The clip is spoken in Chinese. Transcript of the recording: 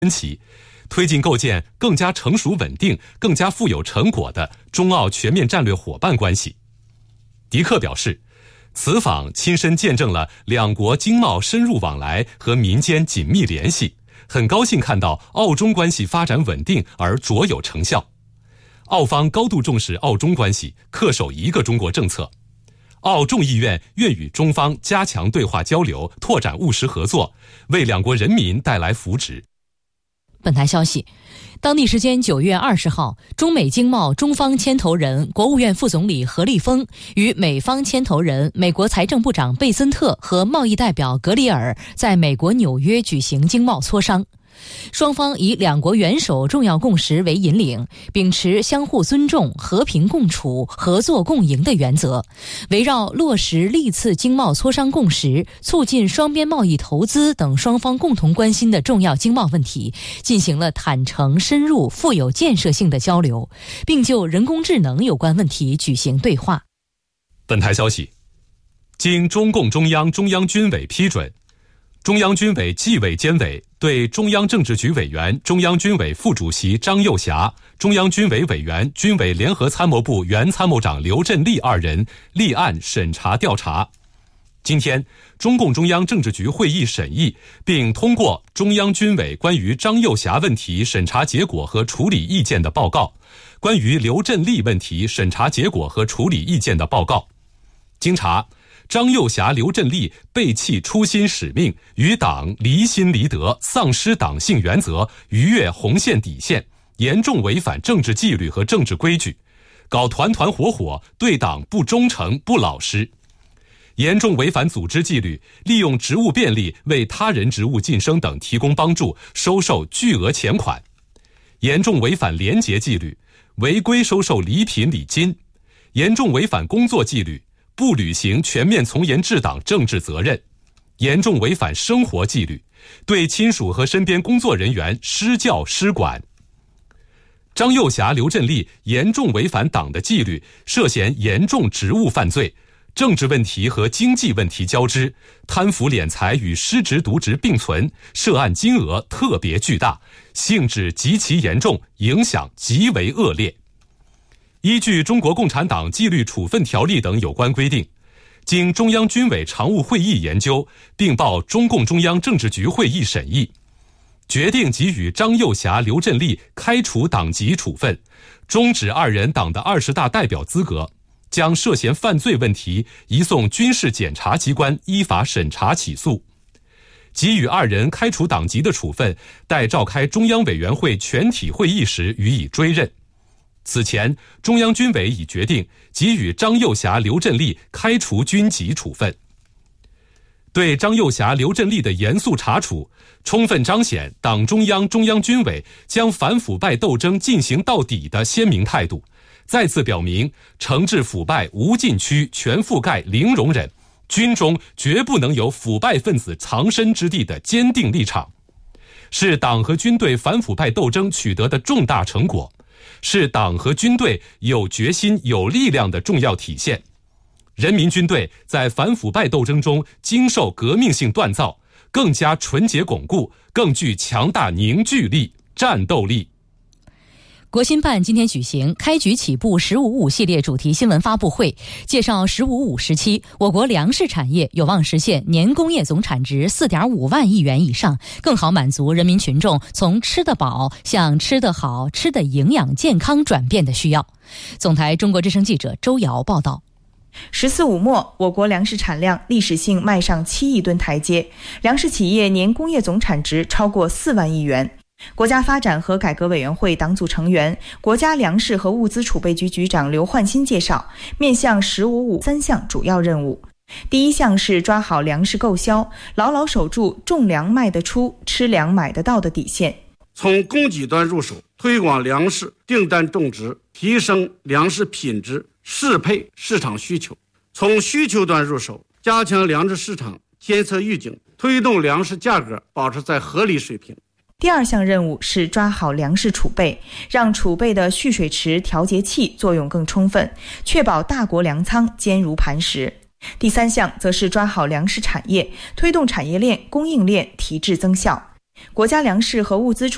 分歧，推进构建更加成熟稳定、更加富有成果的中澳全面战略伙伴关系。迪克表示，此访亲身见证了两国经贸深入往来和民间紧密联系，很高兴看到澳中关系发展稳定而卓有成效。澳方高度重视澳中关系，恪守一个中国政策。澳众议院愿与中方加强对话交流，拓展务实合作，为两国人民带来福祉。 本台消息，当地时间9月20号，中美经贸中方牵头人国务院副总理何立峰与美方牵头人美国财政部长贝森特和贸易代表格里尔在美国纽约举行经贸磋商。双方以两国元首重要共识为引领，秉持相互尊重、和平共处、合作共赢的原则，围绕落实历次经贸磋商共识、促进双边贸易投资等双方共同关心的重要经贸问题，进行了坦诚、深入、富有建设性的交流，并就人工智能有关问题举行对话。 本台消息，经中共中央、中央军委批准，中央军委纪委监委对中央政治局委员、中央军委副主席张又侠、中央军委委员、军委联合参谋部原参谋长刘振立二人立案审查调查。今天，中共中央政治局会议审议并通过中央军委关于张又侠问题审查结果和处理意见的报告，关于刘振立问题审查结果和处理意见的报告。经查，张又侠、刘振立背弃初心使命，与党离心离德，丧失党性原则，逾越红线底线，严重违反政治纪律和政治规矩，搞团团伙伙，对党不忠诚、不老实，严重违反组织纪律，利用职务便利为他人职务晋升等提供帮助，收受巨额钱款，严重违反廉洁纪律，违规收受礼品礼金，严重违反工作纪律，不履行全面从严治党政治责任，严重违反生活纪律，对亲属和身边工作人员施教施管。张又侠、刘振立严重违反党的纪律，涉嫌严重职务犯罪，政治问题和经济问题交织，贪腐敛财与失职渎职并存，涉案金额特别巨大，性质极其严重，影响极为恶劣。依据《中国共产党纪律处分条例》等有关规定，经中央军委常务会议研究，并报中共中央政治局会议审议，决定给予张又侠、刘振立开除党籍处分，终止二人党的20大代表资格，将涉嫌犯罪问题移送军事检察机关依法审查起诉。给予二人开除党籍的处分，待召开中央委员会全体会议时予以追认。此前，中央军委已决定给予张又侠、刘振立开除军籍处分。对张又侠、刘振立的严肃查处，充分彰显党中央、中央军委将反腐败斗争进行到底的鲜明态度，再次表明惩治腐败无禁区、全覆盖、零容忍，军中绝不能有腐败分子藏身之地的坚定立场，是党和军队反腐败斗争取得的重大成果，是党和军队有决心、有力量的重要体现。人民军队在反腐败斗争中经受革命性锻造，更加纯洁巩固，更具强大凝聚力、战斗力。 国新办今天举行开局起步“15+5”系列主题新闻发布会，介绍“15+5”时期我国粮食产业有望实现年工业总产值4.5万亿元以上，更好满足人民群众从吃得饱向吃得好、吃得营养健康转变的需要。总台中国之声记者周瑶报道。 “14+5”末，我国粮食产量历史性迈上7亿吨台阶，粮食企业年工业总产值超过4万亿元。国家发展和改革委员会党组成员、国家粮食和物资储备局局长刘焕新介绍，面向“15+5”三项主要任务。第一项是抓好粮食购销，牢牢守住种粮卖得出、吃粮买得到的底线。 从供给端入手，推广粮食订单种植，提升粮食品质，适配市场需求；从需求端入手，加强粮食市场监测预警，推动粮食价格保持在合理水平。 第二项任务是抓好粮食储备，让储备的蓄水池、调节器作用更充分，确保大国粮仓坚如磐石。第三项则是抓好粮食产业，推动产业链、供应链提质增效。国家粮食和物资储